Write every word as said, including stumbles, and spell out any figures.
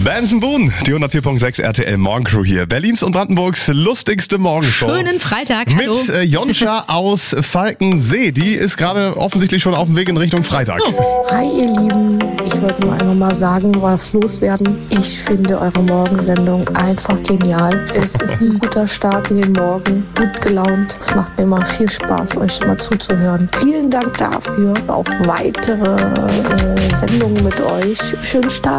Benson Boone, die hundertvier Komma sechs R T L Morgencrew hier. Berlins und Brandenburgs lustigste Morgenshow. Schönen Freitag, hallo. Mit äh, Jonscha aus Falkensee. Die ist gerade offensichtlich schon auf dem Weg in Richtung Freitag. Oh. Hi ihr Lieben, ich wollte nur einfach mal sagen, was loswerden. Ich finde eure Morgensendung einfach genial. Es ist ein guter Start in den Morgen, gut gelaunt. Es macht mir immer viel Spaß, euch immer zuzuhören. Vielen Dank dafür. Auf weitere äh, Sendungen mit euch. Schönen Start.